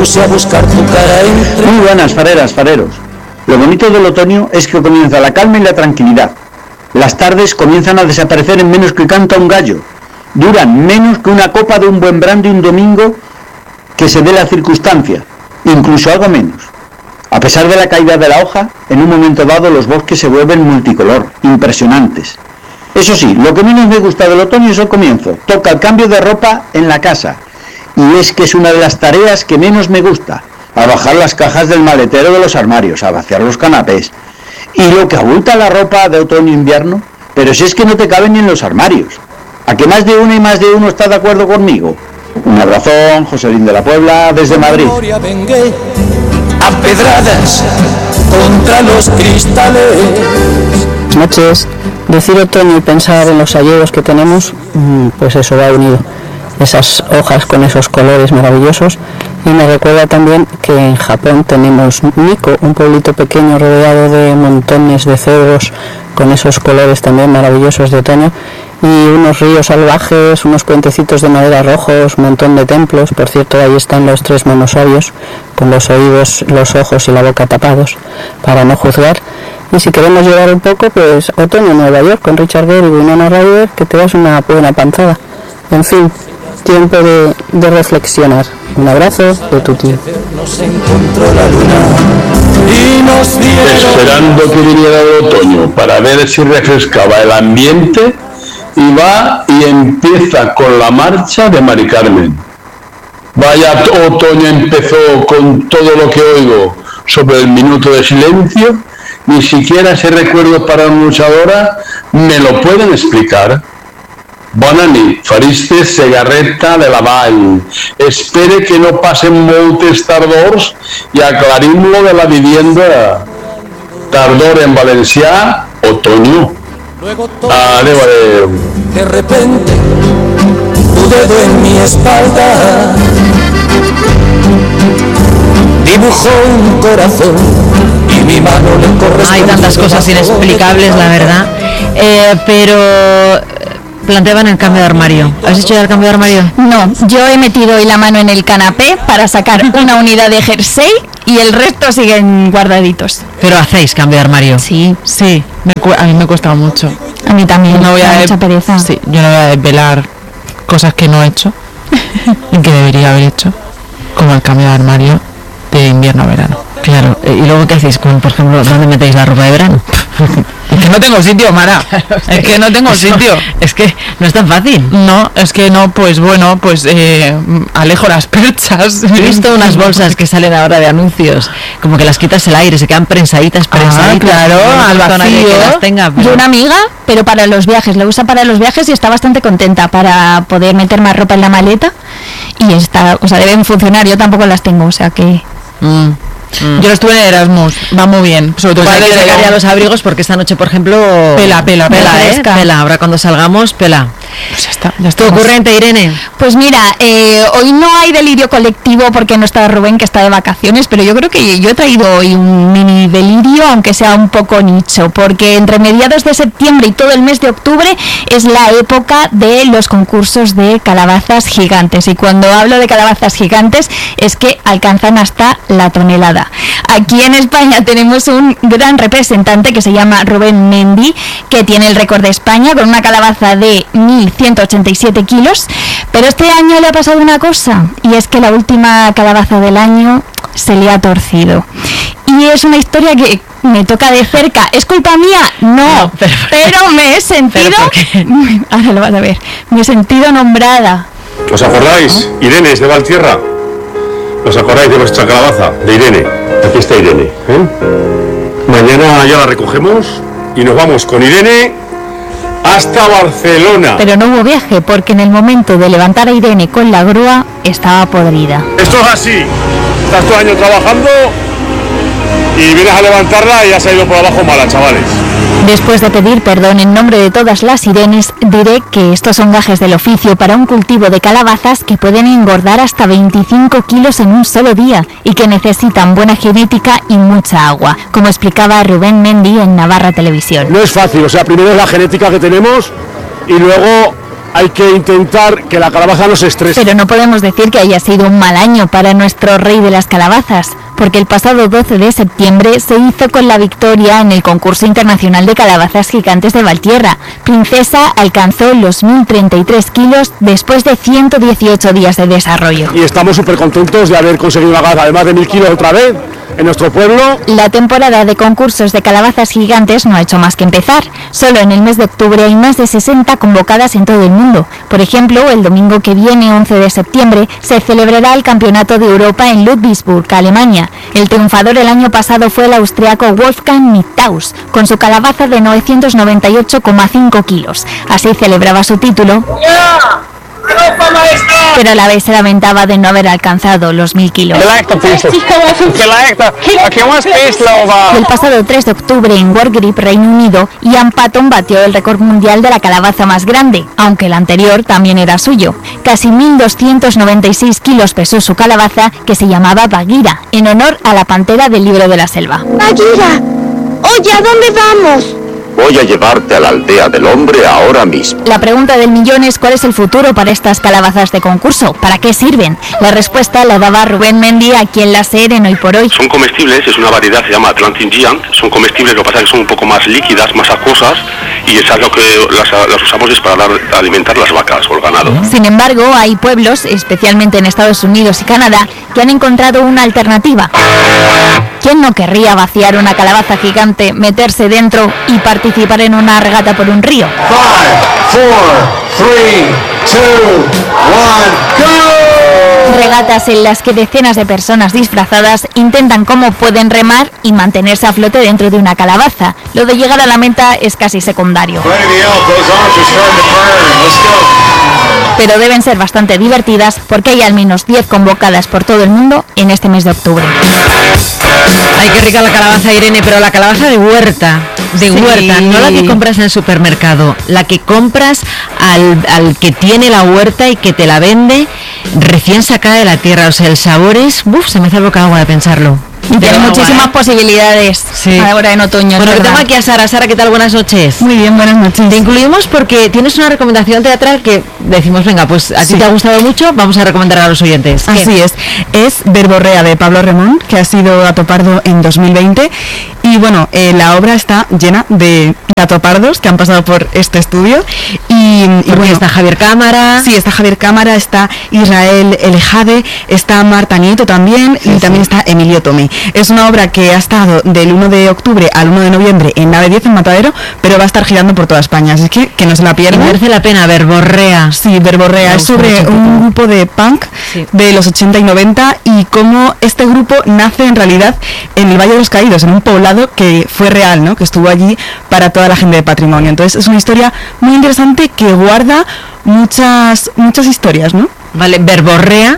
puse a buscar tu cara entre... Muy buenas, fareras, fareros. Lo bonito del otoño es que comienza la calma y la tranquilidad. Las tardes comienzan a desaparecer en menos que canta un gallo. Duran menos que una copa de un buen brandy un domingo que se dé la circunstancia, incluso algo menos. A pesar de la caída de la hoja, en un momento dado los bosques se vuelven multicolor, impresionantes. Eso sí, lo que menos me gusta del otoño es el comienzo. Toca el cambio de ropa en la casa. Y es que es una de las tareas que menos me gusta. A bajar las cajas del maletero de los armarios, a vaciar los canapés. Y lo que abulta la ropa de otoño-invierno, pero si es que no te caben ni en los armarios. ¿A que más de una y más de uno está de acuerdo conmigo? Un abrazón, Joselín de la Puebla, desde Madrid. A pedradas contra los cristales. Buenas noches. Decir otoño y pensar en los hallazgos que tenemos, pues eso va unido. Esas hojas con esos colores maravillosos. Y me recuerda también que en Japón tenemos Nikko, un pueblito pequeño rodeado de montones de cedros con esos colores también maravillosos de otoño, y unos ríos salvajes, unos puentecitos de madera rojos, un montón de templos. Por cierto, ahí están los 3 monosabios con los oídos, los ojos y la boca tapados para no juzgar. Y si queremos llorar un poco, pues otoño en Nueva York con Richard Gere y Winona Ryder, que te das una buena panzada. En fin, tiempo de reflexionar. Un abrazo de tu tío. Esperando que viniera el otoño para ver si refrescaba el ambiente, y va y empieza con la marcha de Mari Carmen. Vaya otoño empezó con todo lo que oigo sobre el minuto de silencio. Ni siquiera ese recuerdo para una luchadora me lo pueden explicar. Bona nit, fariste Segarreta de la Vall. Espere que no pasen moltes tardors y aclarim-lo de la vivienda. Tardor en valencià, otoño. Adeu, adeu. De repente, tu dedo en mi espalda dibujó un corazón y mi mano le correspondió. Hay tantas cosas inexplicables, la verdad. Pero planteaban el cambio de armario. ¿Has hecho ya el cambio de armario? No, yo he metido hoy la mano en el canapé para sacar una unidad de jersey y el resto siguen guardaditos. ¿Pero hacéis cambio de armario? Sí. Sí, a mí me cuesta mucho. A mí también, no voy a mucha pereza. Sí, yo no voy a desvelar cosas que no he hecho y que debería haber hecho, como el cambio de armario de invierno a verano. Claro, ¿y luego qué hacéis? Por ejemplo, ¿dónde metéis la ropa de verano? Es que no tengo sitio, Mara. Es que no tengo sitio. Es que no es tan fácil. No, es que no, pues bueno, pues alejo las perchas. He visto unas bolsas que salen ahora de anuncios, como que las quitas el aire, se quedan prensaditas. Claro, al vacío. Que las tenga, pero... Yo una amiga, pero para los viajes, la usa para los viajes y está bastante contenta para poder meter más ropa en la maleta. Y está, o sea, deben funcionar, yo tampoco las tengo, o sea que... Yo lo estuve en Erasmus, va muy bien. Sobre todo hay que sacar ya los abrigos porque esta noche, por ejemplo... Pela, pela. Ahora cuando salgamos, pela. Pues ya está. ¿Qué ocurrente, Irene? Pues mira, hoy no hay delirio colectivo porque no está Rubén, que está de vacaciones, pero yo creo que yo he traído hoy un mini delirio, aunque sea un poco nicho, porque entre mediados de septiembre y todo el mes de octubre es la época de los concursos de calabazas gigantes. Y cuando hablo de calabazas gigantes es que alcanzan hasta la tonelada. Aquí en España tenemos un gran representante que se llama Rubén Mendy, que tiene el récord de España con una calabaza de 1.187 kilos, pero este año le ha pasado una cosa, y es que la última calabaza del año se le ha torcido. Y es una historia que me toca de cerca. ¿Es culpa mía? No, pero me he sentido... Ahora lo vas a ver. Me he sentido nombrada. ¿Os acordáis? Irene es de Valtierra. ¿Os acordáis de vuestra calabaza? De Irene. Aquí está Irene. Mañana ya la recogemos y nos vamos con Irene hasta Barcelona. Pero no hubo viaje porque en el momento de levantar a Irene con la grúa estaba podrida. Esto es así. Estás todo el año trabajando y vienes a levantarla y ya se ha ido por abajo mala, chavales. Después de pedir perdón en nombre de todas las Irenes, diré que estos son gajes del oficio para un cultivo de calabazas que pueden engordar hasta 25 kilos en un solo día y que necesitan buena genética y mucha agua, como explicaba Rubén Mendy en Navarra Televisión. No es fácil, o sea, primero es la genética que tenemos y luego hay que intentar que la calabaza no se estrese. Pero no podemos decir que haya sido un mal año para nuestro rey de las calabazas, porque el pasado 12 de septiembre se hizo con la victoria en el concurso internacional de calabazas gigantes de Valtierra. Princesa alcanzó los 1.033 kilos después de 118 días de desarrollo. Y estamos súper contentos de haber conseguido una calabaza de más de 1.000 kilos otra vez en nuestro pueblo. La temporada de concursos de calabazas gigantes no ha hecho más que empezar. Solo en el mes de octubre hay más de 60 convocadas en todo el mundo. Por ejemplo, el domingo que viene, 11 de septiembre, se celebrará el Campeonato de Europa en Ludwigsburg, Alemania. El triunfador el año pasado fue el austriaco Wolfgang Mittaus, con su calabaza de 998,5 kilos. Así celebraba su título. Pero a la vez se lamentaba de no haber alcanzado los 1.000 kilos. El pasado 3 de octubre en Wargrip, Reino Unido, Ian Patton batió el récord mundial de la calabaza más grande, aunque el anterior también era suyo. Casi 1.296 kilos pesó su calabaza, que se llamaba Bagheera, en honor a la pantera del libro de la selva. Bagheera, oye, ¿a dónde vamos? Voy a llevarte a la aldea del hombre ahora mismo. La pregunta del millón es: ¿cuál es el futuro para estas calabazas de concurso? ¿Para qué sirven? La respuesta la daba Rubén Mendy aquí en la SER en Hoy por Hoy. Son comestibles, es una variedad, se llama Atlantic Giant. Son comestibles, lo que pasa es que son un poco más líquidas, más acuosas, y esas lo que las usamos es para alimentar las vacas o el ganado. Sin embargo, hay pueblos, especialmente en Estados Unidos y Canadá, que han encontrado una alternativa. ¿Quién no querría vaciar una calabaza gigante, meterse dentro y participar en una regata por un río? 5, 4, 3, 2, 1, go! Regatas en las que decenas de personas disfrazadas intentan cómo pueden remar y mantenerse a flote dentro de una calabaza. Lo de llegar a la meta es casi secundario. Pero deben ser bastante divertidas porque hay al menos 10 convocadas por todo el mundo en este mes de octubre. Ay, qué rica la calabaza, Irene, pero la calabaza de huerta, no la que compras en el supermercado, la que compras al que tiene la huerta y que te la vende recién sacada de la tierra. O sea, el sabor es... se me hace el boca agua de pensarlo. Y tiene muchísimas posibilidades ahora en otoño. Bueno, que tengo aquí a Sara. Sara, ¿qué tal? Buenas noches. Muy bien, buenas noches. Te incluimos porque tienes una recomendación teatral que decimos, venga, pues a ti te ha gustado mucho, vamos a recomendar a los oyentes. Así es Verborrea de Pablo Remón, que ha sido Gato Pardo en 2020. Y bueno, la obra está llena de gatopardos que han pasado por este estudio. Y bueno, está Javier Cámara. Sí, está Javier Cámara, está Israel Elejade, está Marta Nieto también, y también está Emilio Tomé. Es una obra que ha estado del 1 de octubre al 1 de noviembre en Nave 10 en Matadero, pero va a estar girando por toda España, así que no se la pierdan. Merece la pena. Verborrea. Sí, Verborrea. Es sobre un grupo de punk de los 80 y 90 y cómo este grupo nace en realidad en el Valle de los Caídos, en un poblado que fue real, ¿no? Que estuvo allí para toda la gente de patrimonio. Entonces es una historia muy interesante que guarda muchas historias, ¿no? Vale, Verborrea,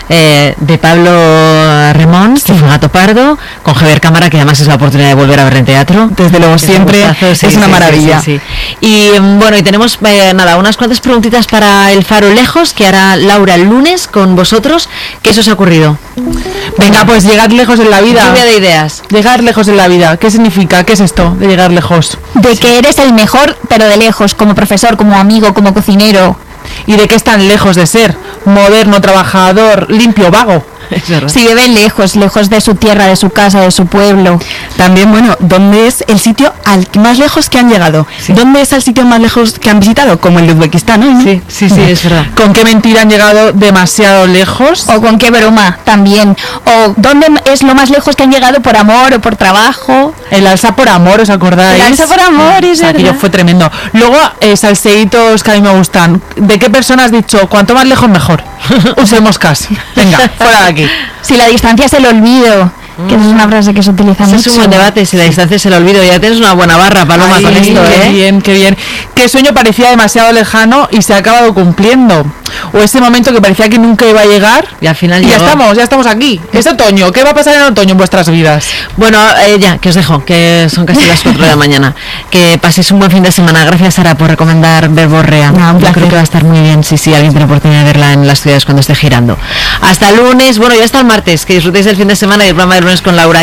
de Pablo Remón, que fue Gato Pardo, con Javier Cámara, que además es la oportunidad de volver a ver en teatro. Desde luego, siempre es una maravilla. Y bueno, y tenemos unas cuantas preguntitas para el Faro Lejos, que hará Laura el lunes con vosotros. ¿Qué se os ha ocurrido? Venga, pues llegar lejos en la vida. Lluvia de ideas. Llegar lejos en la vida. ¿Qué significa? ¿Qué es esto de llegar lejos? De que eres el mejor, pero de lejos, como profesor, como amigo, como cocinero. ¿Y de qué están lejos de ser? Moderno, trabajador, limpio, vago. Si viven lejos de su tierra, de su casa, de su pueblo. También, bueno, ¿dónde es el sitio al más lejos que han llegado? ¿Dónde es el sitio más lejos que han visitado? Como el Uzbekistán, ¿no? Sí, es verdad. ¿Con qué mentira han llegado demasiado lejos? O con qué broma también. O ¿dónde es lo más lejos que han llegado por amor o por trabajo? El alza por amor, ¿os acordáis? El alza por amor, es verdad. Aquello fue tremendo. Luego, salseitos que a mí me gustan. ¿De qué persona has dicho? Cuanto más lejos, mejor. Usemos cas. Venga, fuera de aquí. Si la distancia es el olvido, que es una frase que se utiliza mucho. Es un buen debate, si la distancia es el olvido. Ya tienes una buena barra, Paloma, con esto, Qué bien, qué bien. ¿Qué sueño parecía demasiado lejano y se ha acabado cumpliendo? O ese momento que parecía que nunca iba a llegar y al final ya estamos aquí. Es otoño. ¿Qué va a pasar en otoño en vuestras vidas? Bueno, ya, que os dejo, que son casi las 4 de la mañana. Que paséis un buen fin de semana. Gracias, Sara, por recomendar Verborrea. Yo creo que va a estar muy bien si alguien tiene oportunidad de verla en las ciudades cuando esté girando. Hasta el lunes, bueno, ya hasta el martes. Que disfrutéis del fin de semana y el programa de lunes con Laura.